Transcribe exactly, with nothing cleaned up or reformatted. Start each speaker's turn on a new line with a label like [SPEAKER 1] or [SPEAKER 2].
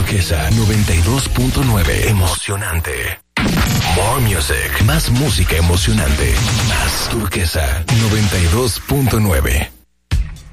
[SPEAKER 1] Turquesa noventa y dos punto nueve. Emocionante. More music. Más música emocionante. Más Turquesa noventa y dos punto nueve.